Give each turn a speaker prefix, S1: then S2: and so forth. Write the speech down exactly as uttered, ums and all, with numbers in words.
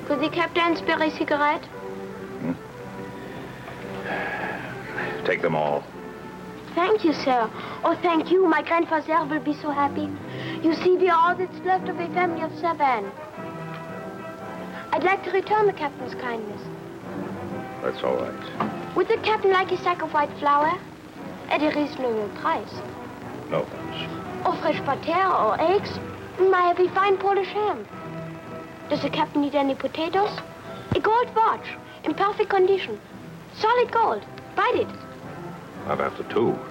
S1: Could the captain spare a cigarette?
S2: Hmm? Take them all.
S1: Thank you, sir. Oh, thank you. My grandfather will be so happy. You see, we are all that's left of a family of seven. I'd like to return the captain's kindness.
S2: That's all right.
S1: Would the captain like a sack of white flour? At a reasonable price.
S2: No, thanks.
S1: Or fresh butter or eggs? I have a fine Polish ham. Does the captain need any potatoes? A gold watch, in perfect condition. Solid gold. Bite it.
S2: Not after two.